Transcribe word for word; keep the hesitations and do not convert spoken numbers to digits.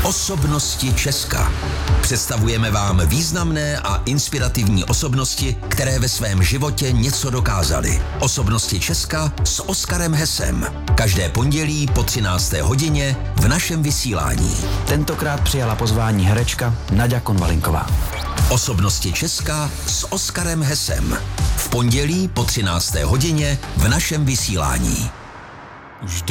Osobnosti Česka. Představujeme vám významné a inspirativní osobnosti, které ve svém životě něco dokázaly. Osobnosti Česka s Oskarem Hesem. Každé pondělí po třinácté hodině v našem vysílání. Tentokrát přijala pozvání herečka Naďa Konvalinková. Osobnosti Česka s Oskarem Hesem. V pondělí po třinácté hodině v našem vysílání. Už